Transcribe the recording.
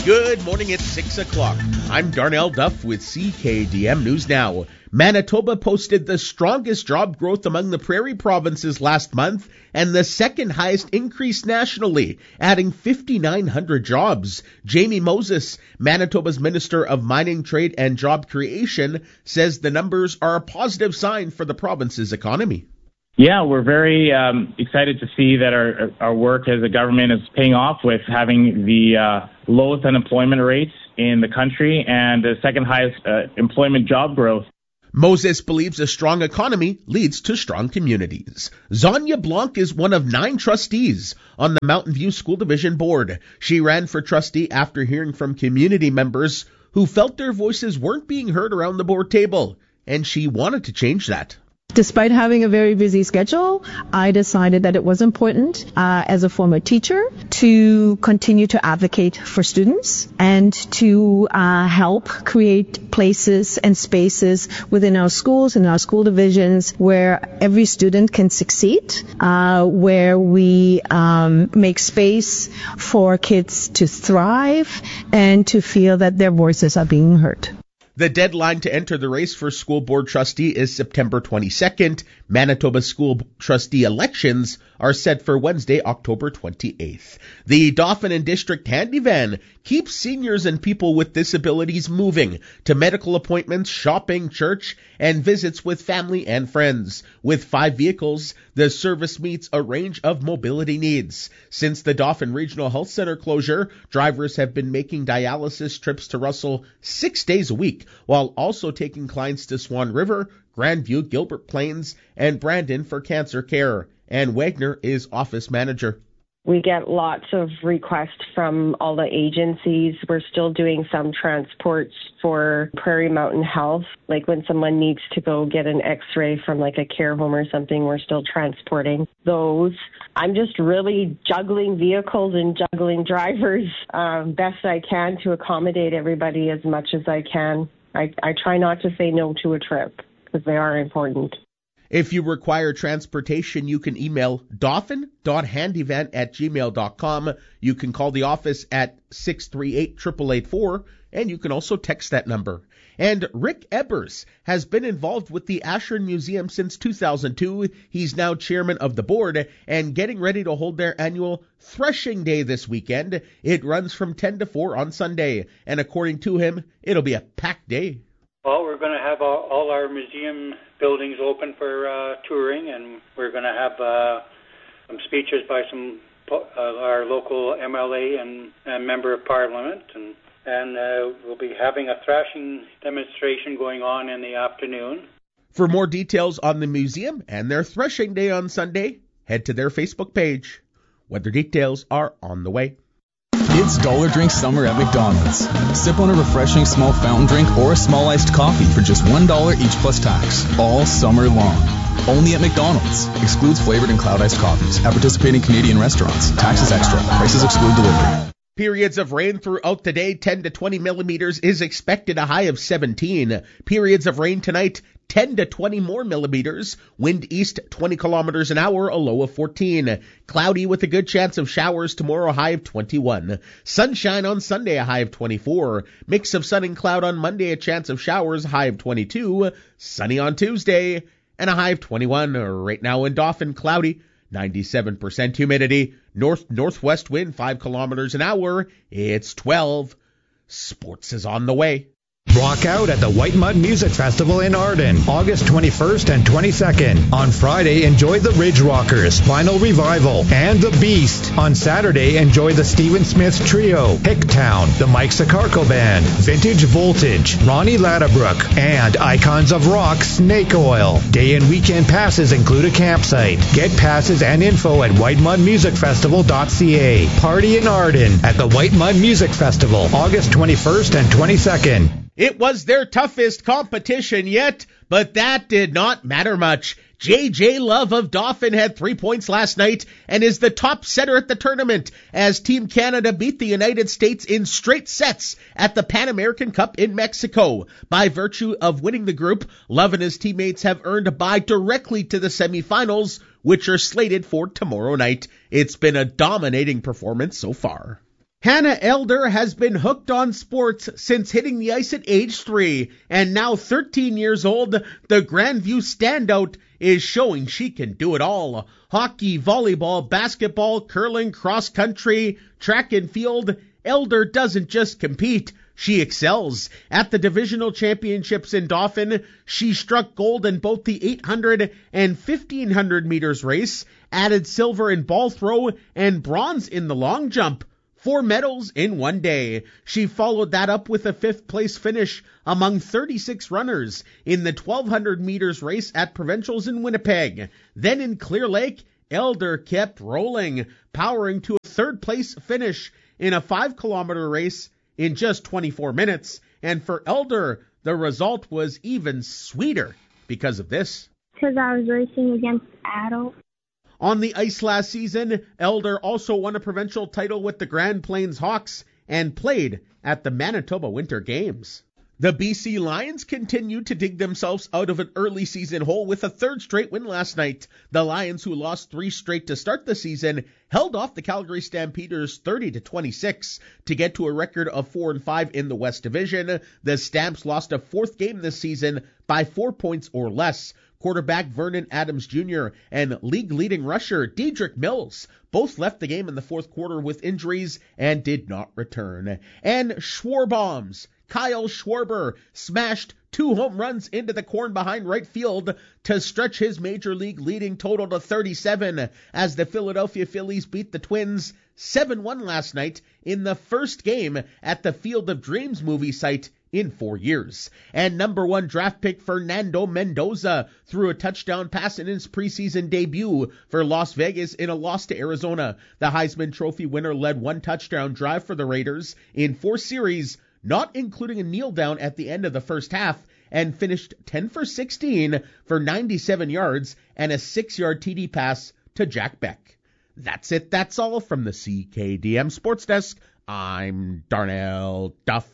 Good morning, it's 6 o'clock. I'm Darnell Duff with CKDM News Now. Manitoba posted the strongest job growth among the prairie provinces last month and the second highest increase nationally, adding 5,900 jobs. Jamie Moses, Manitoba's Minister of Mining, Trade and Job Creation, says the numbers are a positive sign for the province's economy. Yeah, we're very excited to see that our work as a government is paying off with having the lowest unemployment rates in the country and the second highest employment job growth. Moses believes a strong economy leads to strong communities. Zonia Blanc is one of 9 trustees on the Mountain View School Division Board. She ran for trustee after hearing from community members who felt their voices weren't being heard around the board table, and she wanted to change that. Despite having a very busy schedule, I decided that it was important as a former teacher to continue to advocate for students and to help create places and spaces within our schools and our school divisions where every student can succeed, where we make space for kids to thrive and to feel that their voices are being heard. The deadline to enter the race for school board trustee is September 22nd. Manitoba school trustee elections are set for Wednesday, October 28th. The Dauphin and District Handy Van keeps seniors and people with disabilities moving to medical appointments, shopping, church, and visits with family and friends. With 5 vehicles, the service meets a range of mobility needs. Since the Dauphin Regional Health Center closure, drivers have been making dialysis trips to Russell 6 days a week, while also taking clients to Swan River, Grandview, Gilbert Plains, and Brandon for cancer care. Ann Wagner is office manager. We get lots of requests from all the agencies. We're still doing some transports for Prairie Mountain Health. Like when someone needs to go get an x-ray from like a care home or something, we're still transporting those. I'm just really juggling vehicles and juggling drivers best I can to accommodate everybody as much as I can. I try not to say no to a trip because they are important. If you require transportation, you can email dauphin.handyvan@gmail.com. You can call the office at 638-8884, and you can also text that number. And Rick Ebbers has been involved with the Ashern Museum since 2002. He's now chairman of the board and getting ready to hold their annual Threshing Day this weekend. It runs from 10 to 4 on Sunday, and according to him, it'll be a packed day. Well, we're going to have all our museum buildings open for touring, and we're going to have some speeches by some our local MLA and member of parliament, and we'll be having a thrashing demonstration going on in the afternoon. For more details on the museum and their Threshing Day on Sunday, head to their Facebook page. Weather details are on the way. It's Dollar Drink Summer at McDonald's. Sip on a refreshing small fountain drink or a small iced coffee for just $1 each plus tax, all summer long. Only at McDonald's. Excludes flavored and cloud iced coffees at participating Canadian restaurants. Taxes extra. Prices exclude delivery. Periods of rain throughout the day, 10 to 20 millimeters is expected, a high of 17. Periods of rain tonight, 10 to 20 more millimeters. Wind east 20 kilometers an hour, a low of 14. Cloudy with a good chance of showers tomorrow, a high of 21. Sunshine on Sunday, a high of 24. Mix of sun and cloud on Monday, a chance of showers, a high of 22. Sunny on Tuesday, and a high of 21. Right now in Dauphin, cloudy. 97% humidity, northwest wind 5 kilometers an hour. It's 12. Sports is on the way. Rock out at the White Mud Music Festival in Arden, August 21st and 22nd. On Friday, enjoy the Ridge Rockers, Vinyl Revival, and The Beast. On Saturday, enjoy the Stephen Smith Trio, Hicktown, the Mike Sicarco Band, Vintage Voltage, Ronnie Ladabrook, and Icons of Rock, Snake Oil. Day and weekend passes include a campsite. Get passes and info at whitemudmusicfestival.ca. Party in Arden at the White Mud Music Festival, August 21st and 22nd. It was their toughest competition yet, but that did not matter much. J.J. Love of Dauphin had 3 points last night and is the top setter at the tournament as Team Canada beat the United States in straight sets at the Pan American Cup in Mexico. By virtue of winning the group, Love and his teammates have earned a bye directly to the semifinals, which are slated for tomorrow night. It's been a dominating performance so far. Hannah Elder has been hooked on sports since hitting the ice at age 3, and now 13 years old, the Grandview standout is showing she can do it all. Hockey, volleyball, basketball, curling, cross country, track and field. Elder doesn't just compete, she excels. At the divisional championships in Dauphin, she struck gold in both the 800 and 1500 meters race, added silver in ball throw, and bronze in the long jump. 4 medals in one day. She followed that up with a 5th place finish among 36 runners in the 1200 meters race at Provincials in Winnipeg. Then in Clear Lake, Elder kept rolling, powering to a 3rd place finish in a 5-kilometer race in just 24 minutes. And for Elder, the result was even sweeter because of this. Because I was racing against adults. On the ice last season, Elder also won a provincial title with the Grand Plains Hawks and played at the Manitoba Winter Games. The BC Lions continue to dig themselves out of an early season hole with a 3rd straight win last night. The Lions, who lost 3 straight to start the season, held off the Calgary Stampeders 30-26 to get to a record of 4-5 in the West Division. The Stamps lost a 4th game this season by 4 points or less. Quarterback Vernon Adams Jr. and league-leading rusher Dedrick Mills both left the game in the 4th quarter with injuries and did not return. And Schwarbombs, Kyle Schwarber smashed 2 home runs into the corn behind right field to stretch his major league leading total to 37 as the Philadelphia Phillies beat the Twins 7-1 last night in the first game at the Field of Dreams movie site in 4 years. And number 1 draft pick Fernando Mendoza threw a touchdown pass in his preseason debut for Las Vegas in a loss to Arizona. The Heisman Trophy winner led 1 touchdown drive for the Raiders in 4 series, not including a kneel down at the end of the first half, and finished 10 for 16 for 97 yards and a 6-yard TD pass to Jack Beck. That's it. That's all from the CKDM Sports Desk. I'm Darnell Duff.